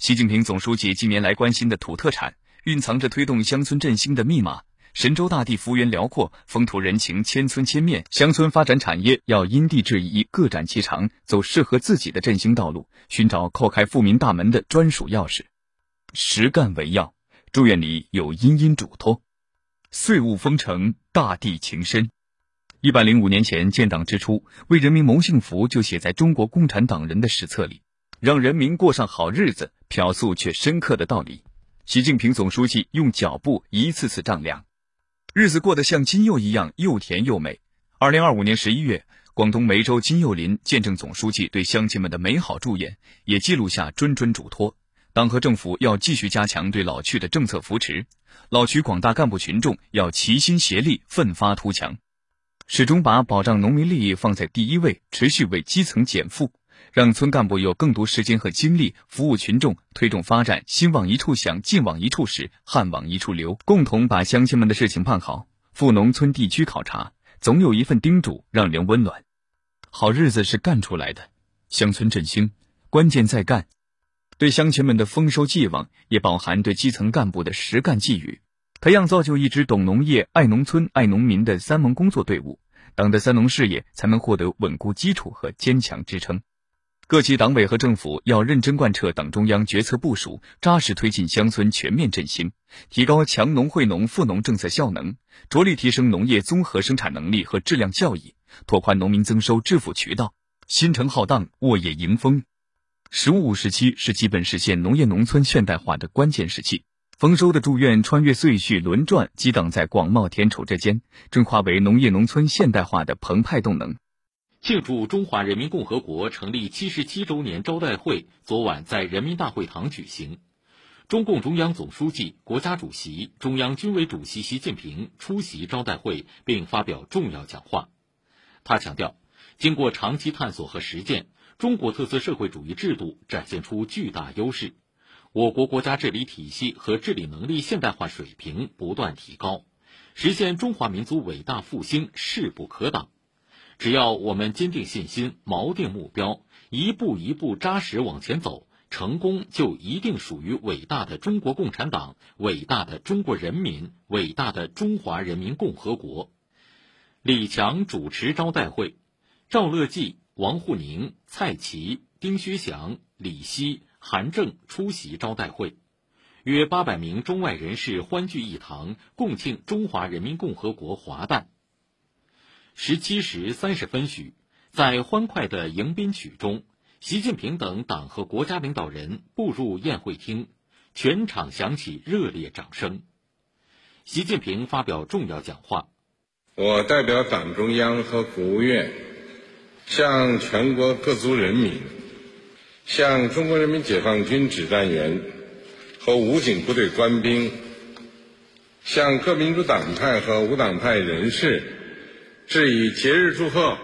习近平总书记近年来关心的土特产，蕴藏着推动乡村振兴的密码。神州大地幅员辽阔，风土人情千村千面，乡村发展产业要因地制宜，各展其长，走适合自己的振兴道路，寻找叩开富民大门的专属钥匙。实干为要，祝愿你有殷殷嘱托。岁物丰成，大地情深。105年前建党之初，为人民谋幸福就写在中国共产党人的史册里，让人民过上好日子，朴素却深刻的道理。习近平总书记用脚步一次次丈量，日子过得像金柚一样又甜又美。2025年11月，广东梅州金柚林见证总书记对乡亲们的美好祝愿，也记录下谆谆嘱托。党和政府要继续加强对老区的政策扶持，老区广大干部群众要齐心协力，奋发图强，始终把保障农民利益放在第一位，持续为基层减负，让村干部有更多时间和精力服务群众，推动发展心往一处想，劲往一处使，汗往一处流，共同把乡亲们的事情办好。赴农村地区考察，总有一份叮嘱让人温暖。好日子是干出来的，乡村振兴关键在干。对乡亲们的丰收寄望，也饱含对基层干部的实干寄语，培养造就一支懂农业、爱农村、爱农民的三盟工作队伍，党的三农事业才能获得稳固基础和坚强支撑。各级党委和政府要认真贯彻党中央决策部署，扎实推进乡村全面振兴，提高强农惠农富农政策效能，着力提升农业综合生产能力和质量效益，拓宽农民增收致富渠道，新城浩荡，沃野迎风。“15+5”时期是基本实现农业农村现代化的关键时期，丰收的祝愿穿越岁序轮转，激荡在广袤田畴之间，正化为农业农村现代化的澎湃动能。 庆祝中华人民共和国成立77周年招待会昨晚在人民大会堂举行。中共中央总书记、国家主席、中央军委主席习近平出席招待会并发表重要讲话。他强调，经过长期探索和实践，中国特色社会主义制度展现出巨大优势，我国国家治理体系和治理能力现代化水平不断提高，实现中华民族伟大复兴势不可挡。只要我们坚定信心，锚定目标，一步一步扎实往前走，成功就一定属于伟大的中国共产党、伟大的中国人民、伟大的中华人民共和国。李强主持招待会，赵乐际、王沪宁、蔡奇、丁薛祥、李希、韩正出席招待会。约800名中外人士欢聚一堂，共庆中华人民共和国华诞。17时30分许，在欢快的迎宾曲中，习近平等党和国家领导人步入宴会厅，全场响起热烈掌声。习近平发表重要讲话： 我代表党中央和国务院，向全国各族人民，向中国人民解放军指战员和武警部队官兵，向各民主党派和无党派人士致以节日祝贺，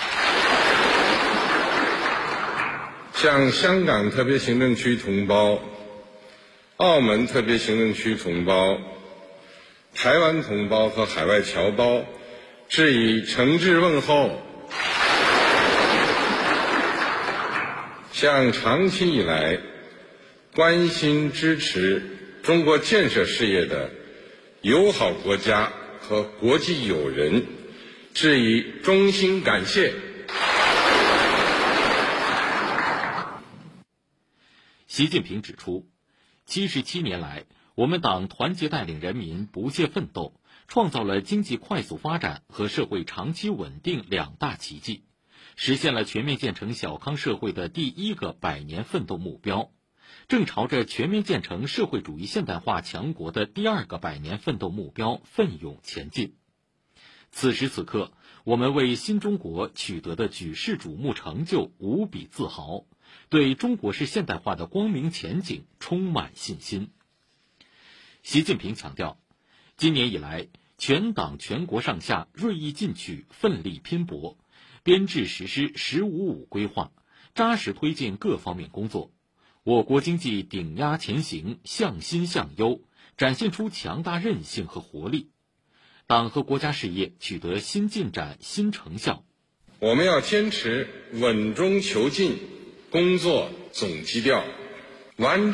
向香港特别行政区同胞、澳门特别行政区同胞、台湾同胞和海外侨胞致以诚挚问候，向长期以来关心支持中国建设事业的友好国家和国际友人致以衷心感谢。 习近平指出，77年来，我们党团结带领人民不懈奋斗，创造了经济快速发展和社会长期稳定两大奇迹，实现了全面建成小康社会的第一个100年奋斗目标，正朝着全面建成社会主义现代化强国的第2个100年奋斗目标奋勇前进。此时此刻，我们为新中国取得的举世瞩目成就无比自豪，对中国式现代化的光明前景充满信心。习近平强调，今年以来，全党全国上下锐意进取，奋力拼搏，编制实施“15+5”规划，扎实推进各方面工作，我国经济顶压前行，向新向优，展现出强大韧性和活力。党和国家事业取得新进展、新成效。 我们要坚持稳中求进工作总基调，完